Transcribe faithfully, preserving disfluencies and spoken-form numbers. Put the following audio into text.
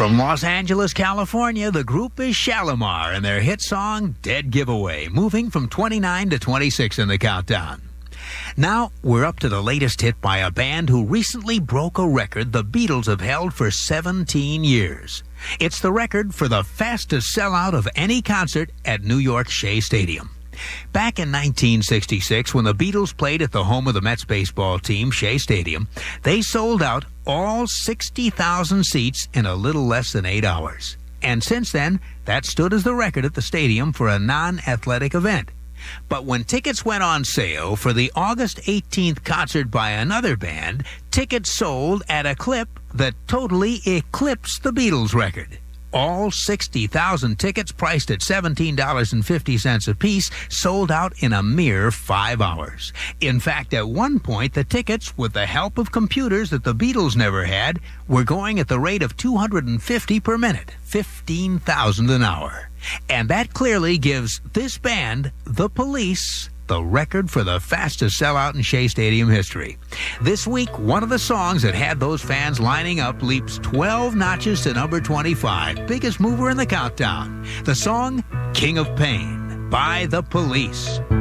From Los Angeles, California, the group is Shalimar and their hit song, Dead Giveaway, moving from twenty-nine to twenty-six in the countdown. Now, we're up to the latest hit by a band who recently broke a record the Beatles have held for seventeen years. It's the record for the fastest sellout of any concert at New York's Shea Stadium. Back in nineteen sixty-six, when the Beatles played at the home of the Mets baseball team, Shea Stadium, they sold out all sixty thousand seats in a little less than eight hours. And since then, that stood as the record at the stadium for a non-athletic event. But when tickets went on sale for the August eighteenth concert by another band, tickets sold at a clip that totally eclipsed the Beatles record. All sixty thousand tickets, priced at seventeen dollars and fifty cents apiece, sold out in a mere five hours. In fact, at one point, the tickets, with the help of computers that the Beatles never had, were going at the rate of two hundred fifty per minute, fifteen thousand an hour. And that clearly gives this band, The Police, the record for the fastest sellout in Shea Stadium history. This week, one of the songs that had those fans lining up leaps twelve notches to number twenty-five, biggest mover in the countdown. The song, King of Pain, by The Police.